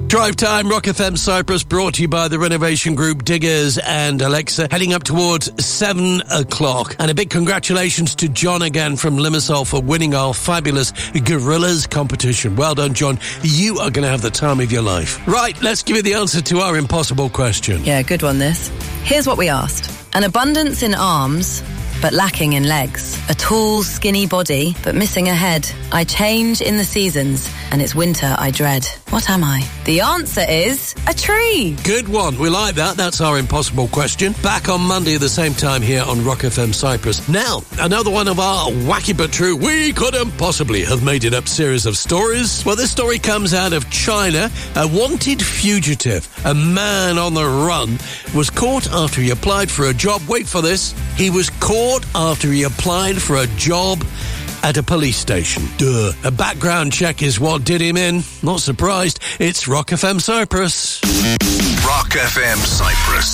Drive Time, Rock FM Cyprus, brought to you by the renovation group Diggers and Alexa, heading up towards 7 o'clock. And a big congratulations to John again from Limassol for winning our fabulous Gorillas competition. Well done, John. You are going to have the time of your life. Right, let's give you the answer to our impossible question. Yeah, good one, this. Here's what we asked. An abundance in arms, but lacking in legs. A tall, skinny body, but missing a head. I change in the seasons, and it's winter I dread. What am I? The answer is a tree. Good one. We like that. That's our impossible question. Back on Monday at the same time here on Rock FM Cyprus. Now, another one of our wacky but true, we couldn't possibly have made it up series of stories. Well, this story comes out of China. A wanted fugitive, a man on the run, was caught after he applied for a job. Wait for this. He was caught after he applied for a job at a police station. Duh. A background check is what did him in. Not surprised. It's Rock FM Cyprus. Rock FM Cyprus.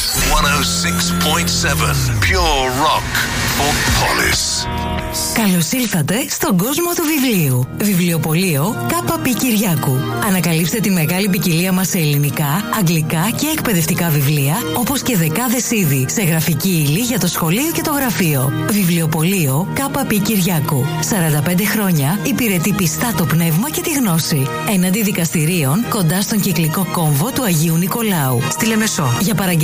106.7 Pure Rock for Polis. Καλώς ήλθατε στον κόσμο του βιβλίου. Βιβλιοπωλείο ΚΠ Κυριάκου. Ανακαλύψτε τη μεγάλη ποικιλία μας σε ελληνικά, αγγλικά και εκπαιδευτικά βιβλία, όπως και δεκάδες είδη σε γραφική ύλη για το σχολείο και το γραφείο. Βιβλιοπωλείο ΚΠ Κυριάκου. 45 χρόνια υπηρετεί πιστά το πνεύμα και τη γνώση. Έναντι δικαστηρίων κοντά στον κυκλικό κόμβο του Αγίου Νικολάου. Στη Λεμεσό. Για